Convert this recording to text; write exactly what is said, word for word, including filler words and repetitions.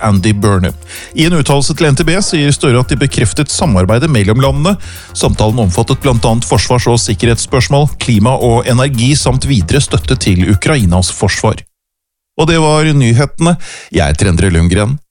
Andy Burnham. I en uttalelse til N T B sier Støre at de bekreftet samarbeidet mellom landene. Samtalen omfattet blant annet forsvars- og sikkerhetsspørsmål, klima og energi samt videre støtte til Ukrainas forsvar. Og det var nyhetene. Jeg heter Endre Lundgren.